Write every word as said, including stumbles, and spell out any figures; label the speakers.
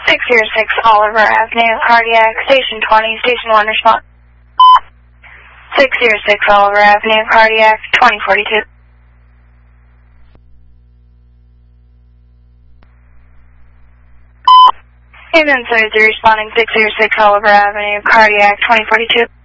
Speaker 1: six zero six Oliver Avenue, cardiac, station twenty, station one response. six zero six Oliver Avenue, cardiac, twenty forty-two. Ambulance thirty-three responding, six zero six Oliver Avenue, cardiac, twenty forty-two.